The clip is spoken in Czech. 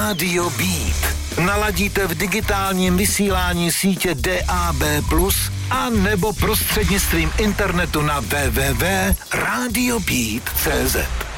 Rádio Beat. Naladíte v digitálním vysílání sítě DAB+, a nebo prostřednictvím internetu na www.radiobeat.cz.